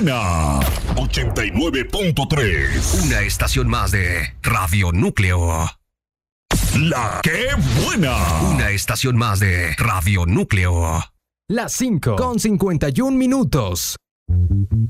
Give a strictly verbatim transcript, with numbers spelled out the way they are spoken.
buena! ochenta y nueve punto tres. Una estación más de Radio Núcleo. ¡La que buena! Una estación más de Radio Núcleo. Las cinco con cincuenta y un minutos.